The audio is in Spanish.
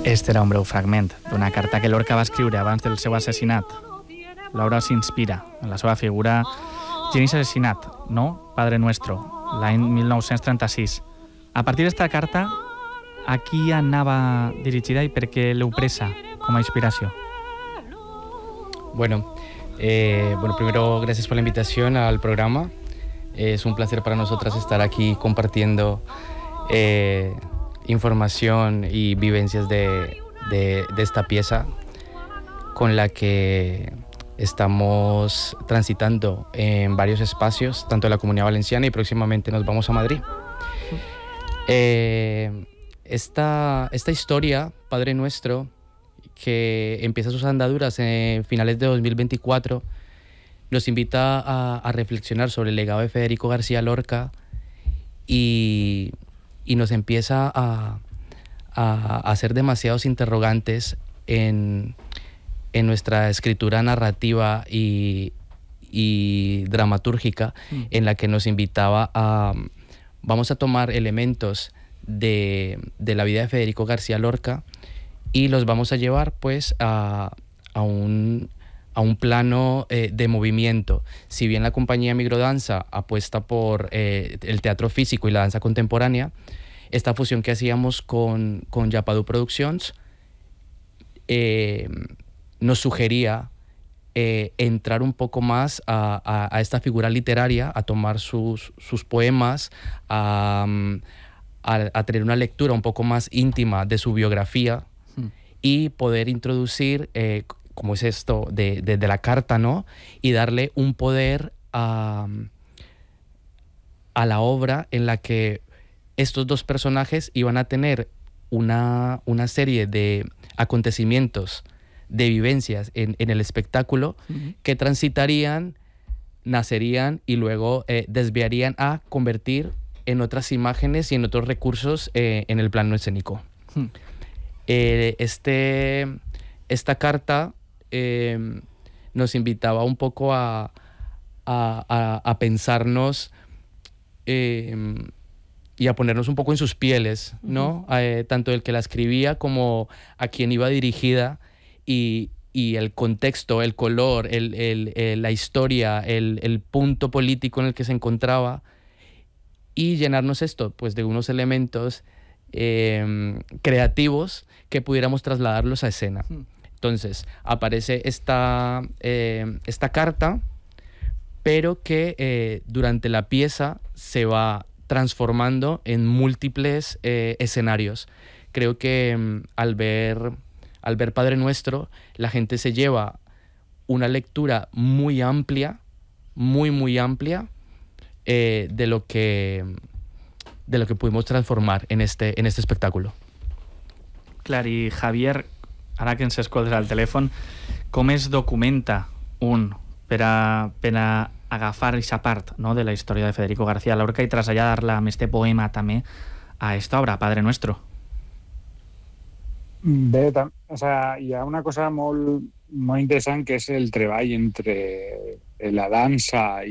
Este era un breu fragment d'una carta que Lorca va escriure abans del seu assassinat. L'obra s'inspira en la seva figura genís assassinat, no? Padre Nuestro, l'any 1936. A partir d'esta carta, a qui anava dirigida i per què l'heu presa com a inspiració? Bueno, primero gracias por la invitación al programa. Es un placer para nosotras estar aquí compartiendo información y vivencias de esta pieza con la que estamos transitando en varios espacios, tanto de la Comunidad Valenciana y próximamente nos vamos a Madrid. Esta historia, Padre Nuestro, que empieza sus andaduras en finales de 2024, nos invita a reflexionar sobre el legado de Federico García Lorca y nos empieza a hacer demasiados interrogantes en nuestra escritura narrativa y dramatúrgica, en la que nos invitaba a... Vamos a tomar elementos de la vida de Federico García Lorca y los vamos a llevar pues a un plano de movimiento. Si bien la compañía Microdanza apuesta por el teatro físico y la danza contemporánea, esta fusión que hacíamos con Yapadu Productions nos sugería entrar un poco más a esta figura literaria, a tomar sus poemas, a tener una lectura un poco más íntima de su biografía y poder introducir, como es esto de la carta, ¿no? Y darle un poder a la obra en la que estos dos personajes iban a tener una serie de acontecimientos, de vivencias en el espectáculo que transitarían, nacerían y luego desviarían a convertir en otras imágenes y en otros recursos en el plano escénico. Esta carta nos invitaba un poco a pensarnos y a ponernos un poco en sus pieles, ¿no? Tanto el que la escribía como a quien iba dirigida y el contexto, el color, la historia, el punto político en el que se encontraba, y llenarnos esto pues de unos elementos creativos que pudiéramos trasladarlos a escena. Entonces aparece esta carta, pero que durante la pieza se va transformando en múltiples escenarios. Creo que al ver Padre Nuestro, la gente se lleva una lectura muy amplia, muy amplia, de lo que pudimos transformar en este espectáculo. Clar, i Javier, ara que ens escoltes al telèfon, com es documenta per a agafar aquesta part, no, de la història de Federico García Lorca i traslladar-la amb este poema també a esta obra, Padre Nuestro? Bé, hi ha una cosa molt interessant que és el treball entre la dansa